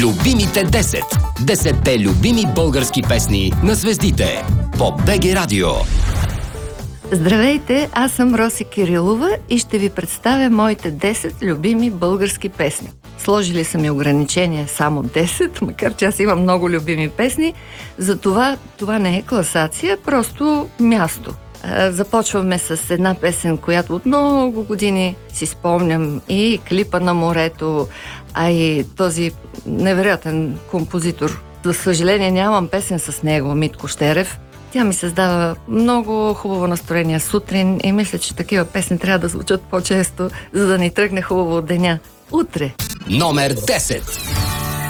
Любимите 10. 10-те любими български песни на звездите по БГ Радио. Здравейте, аз съм Роси Кирилова и ще ви представя моите 10 любими български песни. Сложили са ми ограничение само 10, макар че аз имам много любими песни, затова това не е класация, просто място. Започваме с една песен, която от много години си спомням, и клипа на морето, а и този невероятен композитор. За съжаление нямам песен с него, Митко Щерев. Тя ми създава много хубаво настроение сутрин и мисля, че такива песни трябва да звучат по-често, за да ни тръгне хубаво от деня. Утре. Номер 10.